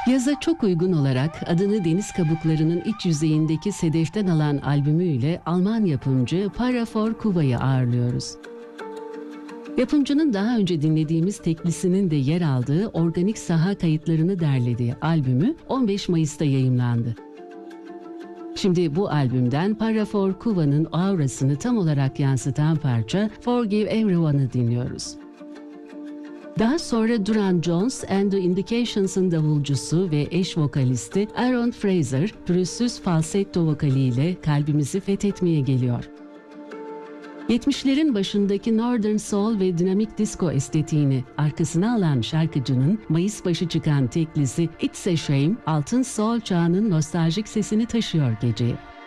Yaza çok uygun olarak adını deniz kabuklarının iç yüzeyindeki sedeften alan albümüyle Alman yapımcı Para for Kuva'yı ağırlıyoruz. Yapımcının daha önce dinlediğimiz teklisinin de yer aldığı organik saha kayıtlarını derlediği albümü 15 Mayıs'ta yayımlandı. Şimdi bu albümden Para for Kuva'nın aurasını tam olarak yansıtan parça Forgive Everyone'ı dinliyoruz. Daha sonra Duran Jones and the Indications'ın davulcusu ve eş vokalisti Aaron Fraser, pürüzsüz falsetto vokaliyle kalbimizi fethetmeye geliyor. 70'lerin başındaki Northern Soul ve dinamik disco estetiğini arkasına alan şarkıcının Mayıs başı çıkan teklisi It's a Shame, altın soul çağının nostaljik sesini taşıyor geceye.